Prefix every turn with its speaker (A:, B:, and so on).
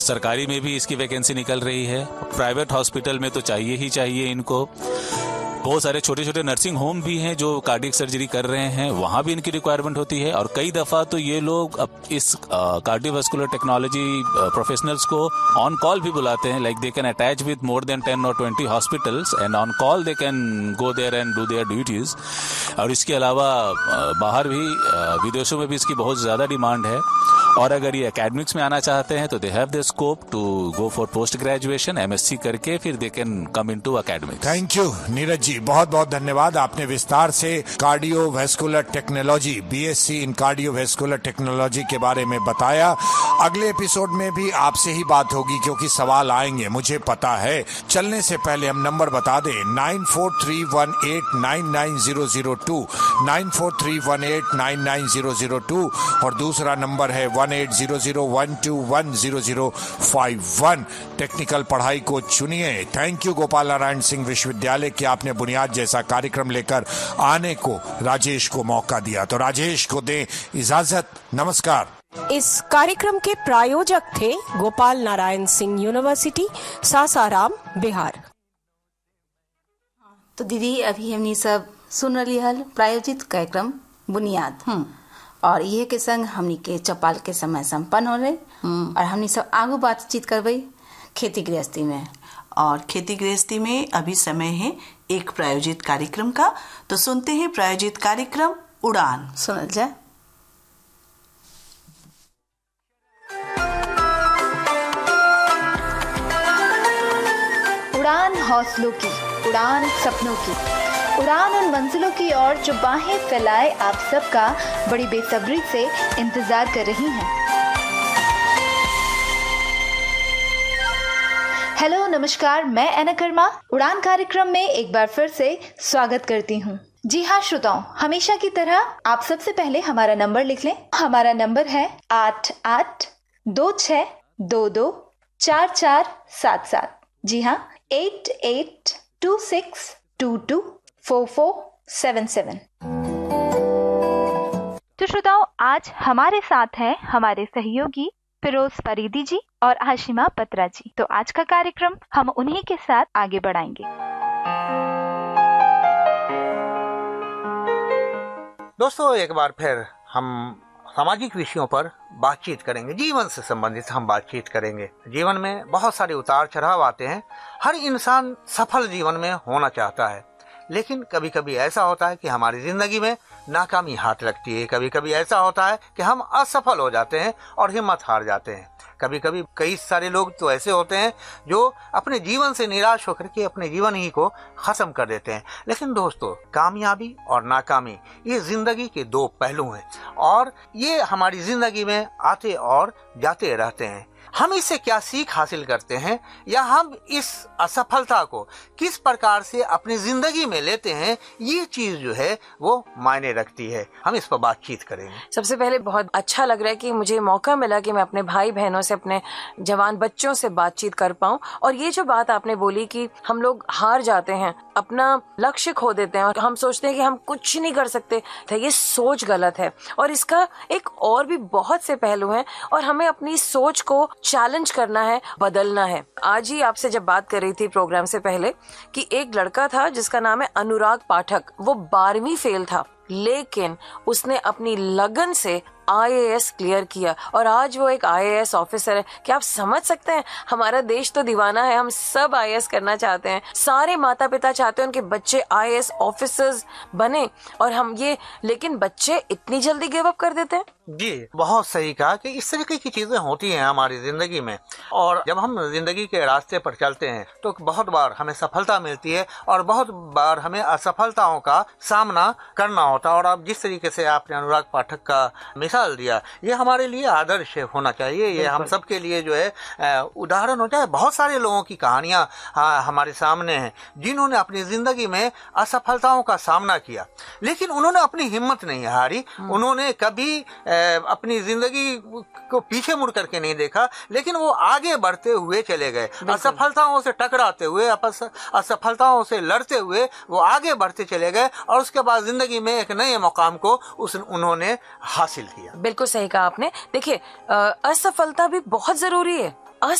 A: सरकारी में भी इसकी वैकेंसी निकल रही है, प्राइवेट हॉस्पिटल में तो चाहिए ही चाहिए इनको। बहुत सारे छोटे छोटे नर्सिंग होम भी हैं जो कार्डियक सर्जरी कर रहे हैं, वहां भी इनकी रिक्वायरमेंट होती है। और कई दफा तो ये लोग अब इस कार्डियोवास्कुलर टेक्नोलॉजी प्रोफेशनल्स को ऑन कॉल भी बुलाते हैं, like they can attach with more than 10 और 20 hospitals and on call they can go there and do their duties. और इसके अलावा बाहर भी विदेशों में भी इसकी बहुत ज्यादा डिमांड है। और अगर ये एकेडमिक्स में आना चाहते हैं तो they have the scope to go for post graduation, MSc करके फिर they can come into academics.
B: Thank you Neeraj ji, बहुत बहुत धन्यवाद। आपने विस्तार से कार्डियोवैस्कुलर टेक्नोलॉजी, BSc इन कार्डियोवैस्कुलर टेक्नोलॉजी के बारे में बताया। अगले एपिसोड में भी आपसे ही बात होगी क्योंकि सवाल आएंगे, मुझे पता है। चलने से पहले हम नंबर बता दें, 9431899002, 9431899002 और दूसरा नंबर है 180012100051। टेक्निकल पढ़ाई को चुनिए। थैंक यू गोपाल नारायण सिंह विश्वविद्यालय के आपने बुनियाद जैसा कार्यक्रम लेकर आने को राजेश को मौका दिया। तो राजेश को दें इजाजत, नमस्कार।
C: इस कार्यक्रम के प्रायोजक थे गोपाल नारायण सिंह यूनिवर्सिटी, सासाराम, बिहार।
D: तो दीदी अभी हमने सब सुन रही हल प्रायोजित कार्यक्रम बुनियाद और ये के संग हमनी के चौपाल के समय संपन्न हो रहे और हमनी सब आगू बातचीत करबे खेती गृहस्थी में।
E: और खेती गृहस्थी में अभी समय है एक प्रायोजित कार्यक्रम का, तो सुनते हैं प्रायोजित कार्यक्रम उड़ान।
D: सुनल जाए।
F: उड़ान हौसलों की, उड़ान सपनों की, उड़ान उन मंजिलों की ओर जो बाहें फैलाए आप सबका बड़ी बेसब्री से इंतजार कर रही हैं। हेलो नमस्कार, मैं एना कर्मा उड़ान कार्यक्रम में एक बार फिर से स्वागत करती हूँ। जी हाँ श्रोताओं, हमेशा की तरह आप सबसे पहले हमारा नंबर लिख लें। हमारा नंबर है 8826224477। जी हाँ, 8826224477। तो श्रोताओं, आज हमारे साथ हैं हमारे सहयोगी फिरोज फरीदी जी और हाशिमा पत्रा जी। तो आज का कार्यक्रम हम उन्हीं के साथ आगे बढ़ाएंगे।
G: दोस्तों, एक बार फिर हम सामाजिक विषयों पर बातचीत करेंगे, जीवन से संबंधित हम बातचीत करेंगे। जीवन में बहुत सारे उतार चढ़ाव आते हैं। हर इंसान सफल जीवन में होना चाहता है, लेकिन कभी कभी ऐसा होता है कि हमारी जिंदगी में नाकामी हाथ लगती है। कभी कभी ऐसा होता है कि हम असफल हो जाते हैं और हिम्मत हार जाते हैं। कभी कभी कई सारे लोग तो ऐसे होते हैं जो अपने जीवन से निराश होकर के अपने जीवन ही को खत्म कर देते हैं। लेकिन दोस्तों, कामयाबी और नाकामी ये जिंदगी के दो पहलू हैं और ये हमारी जिंदगी में आते और जाते रहते हैं। हम इससे क्या सीख हासिल करते हैं या हम इस असफलता को किस प्रकार से अपनी जिंदगी में लेते हैं, ये चीज जो है वो मायने रखती है। हम इस पर बातचीत करेंगे।
H: सबसे पहले बहुत अच्छा लग रहा है कि मुझे मौका मिला कि मैं अपने भाई बहनों से, अपने जवान बच्चों से बातचीत कर पाऊं। और ये जो बात आपने बोली कि हम लोग हार जाते हैं, अपना लक्ष्य खो देते हैं और हम सोचते हैं कि हम कुछ नहीं कर सकते, तो ये सोच गलत है। और इसका एक और भी बहुत से पहलू हैं और हमें अपनी सोच को चैलेंज करना है, बदलना है। आज ही आपसे जब बात कर रही थी प्रोग्राम से पहले कि एक लड़का था जिसका नाम है अनुराग पाठक। वो 12वीं फेल था, लेकिन उसने अपनी लगन से IAS क्लियर किया और आज वो एक IAS ऑफिसर है। क्या आप समझ सकते हैं? हमारा देश तो दीवाना है, हम सब IAS करना चाहते हैं। सारे माता पिता चाहते हैं उनके बच्चे IAS ऑफिसर्स बने और हम ये, लेकिन बच्चे इतनी जल्दी गिव अप कर देते हैं।
G: जी, बहुत सही कहा कि इस तरीके की चीजें होती हैं हमारी जिंदगी में। और जब हम जिंदगी के रास्ते पर चलते हैं तो बहुत बार हमें सफलता मिलती है और बहुत बार हमें असफलताओं का सामना करना होता है। और अब जिस तरीके से आपने अनुराग पाठक का मिसाल दिया, ये हमारे लिए आदर्श होना चाहिए। ये हम सब के लिए जो है उदाहरण हो जाए। बहुत सारे लोगों की कहानियां हमारे सामने हैं जिन्होंने अपनी जिंदगी में असफलताओं का सामना किया, लेकिन उन्होंने अपनी हिम्मत नहीं हारी। उन्होंने कभी अपनी जिंदगी को पीछे मुड़ करके नहीं देखा, लेकिन वो आगे बढ़ते हुए चले गए। असफलताओं से टकराते हुए, असफलताओं से लड़ते हुए वो आगे बढ़ते चले गए और उसके बाद जिंदगी में एक नए मुकाम को उन्होंने हासिल किया।
H: बिल्कुल सही कहा आपने। देखिए, असफलता भी बहुत जरूरी है।